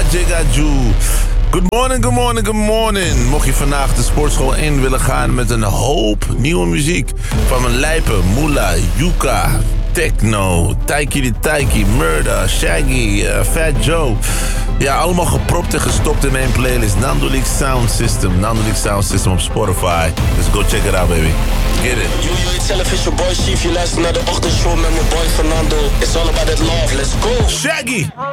Jigaju. Good morning, good morning, good morning. Mocht je vandaag de sportschool in willen gaan met een hoop nieuwe muziek. Van mijn lijpen, Mula, Yuka, Techno, Taiki de Taiki, Murda, Shaggy, Fat Joe. Ja, allemaal gepropt en gestopt in mijn playlist. Nandolik Sound System op Spotify. Dus go check it out, baby. Get it. Yo, it's Television Boy Chief. Je luistert naar de ochtendshow met mijn boy Fernando. It's all about that love. Let's go. Shaggy.